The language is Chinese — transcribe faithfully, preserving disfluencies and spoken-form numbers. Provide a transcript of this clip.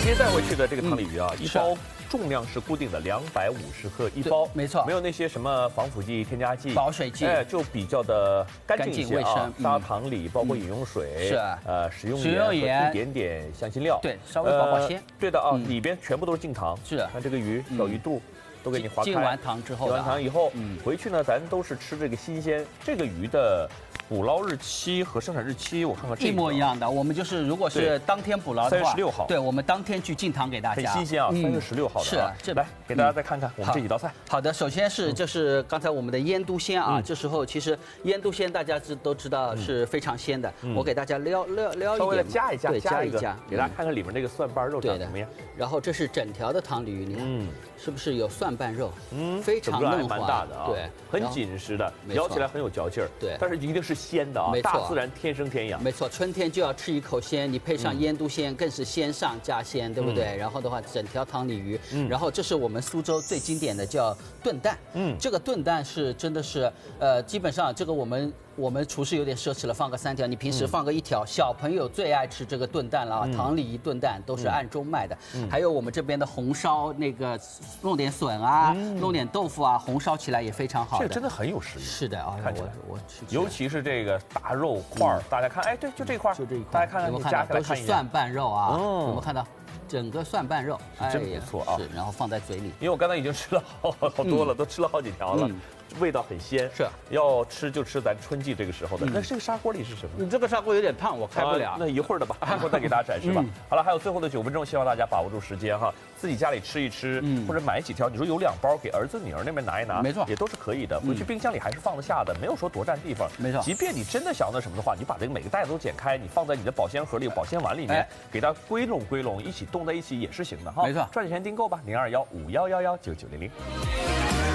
接带回去的这个汤鲤鱼啊，一包重量是固定的，两百五十克一包， 没错， 没有那些什么防腐剂、添加剂、 保水剂， 哎，就比较的干净一些啊。砂糖里包括饮用水， 是呃，食用食用盐和一点点香辛料， 对，稍微保保鲜。 对的啊，里边全部都是净糖。 是， 看这个鱼小鱼肚。都给你划开。 浸完糖之后， 浸完糖以后，嗯，回去呢，咱都是吃这个新鲜。这个鱼的捕捞日期和生产日期，我看看一模一样的。我们就是如果是当天捕捞的话， 三月十六号， 对，我们当天去浸糖给大家， 很新鲜啊，三月十六号的。 是， 这来给大家再看看我们这几道菜。 好的，首先是就是刚才我们的腌笃鲜啊，这时候其实腌笃鲜大家知都知道是非常鲜的，我给大家撩撩撩一点， 稍微加一加， 对，加一加，给大家看看里面这个蒜瓣肉长怎么样。 然后这是整条的汤鲤鱼，你看，是不是有蒜瓣肉？嗯。非常嫩滑， 蛮大的啊， 对， 很紧实的，咬起来很有嚼劲儿， 对， 但是一定是鲜的啊，大自然天生天养， 没错，春天就要吃一口鲜，你配上腌笃鲜，更是鲜上加鲜，对不对？然后的话，整条汤鲤鱼，然后这是我们苏州最经典的叫炖蛋，嗯，这个炖蛋是真的是，呃，基本上这个我们。我们厨师有点奢侈了，放个三条，你平时放个一条，小朋友最爱吃这个炖蛋了啊，汤鲤鱼炖蛋都是按中卖的。还有我们这边的红烧那个，弄点笋啊，弄点豆腐啊，红烧起来也非常好的。 这真的很有食欲。 是的啊， 看起来我我吃， 尤其是这个大肉块儿，大家看，哎，对，就这一块， 就这一块， 大家看看，你夹起来看一下， 都是蒜瓣肉啊，有没有看到？整个蒜瓣肉， 真不错啊！ 是，然后放在嘴里， 因为我刚才已经吃了好好多了，都吃了好几条了。味道很鲜， 是要吃就吃咱春季这个时候的。那这个砂锅里是什么？ 你这个砂锅有点烫，我开不了。 那一会儿的吧，一会儿再给大家展示吧。好了，还有最后的九分钟，希望大家把握住时间哈，自己家里吃一吃，或者买几条。你说有两包给儿子女儿那边拿一拿， 没错， 也都是可以的。回去冰箱里还是放得下的，没有说多占地方。 没错， 即便你真的想那什么的话，你把这个每个袋子都剪开，你放在你的保鲜盒里、保鲜碗里面，给它归拢归拢，一起冻在一起也是行的哈。 没错， 赚点钱订购吧，零二幺五幺幺幺九九零零。